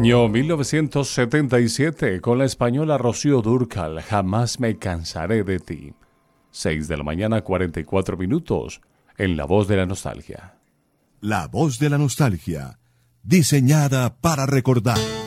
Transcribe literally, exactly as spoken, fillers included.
Año mil novecientos setenta y siete, con la española Rocío Dúrcal, Jamás me cansaré de ti. seis de la mañana, cuarenta y cuatro minutos, en La Voz de la Nostalgia. La Voz de la Nostalgia, diseñada para recordar.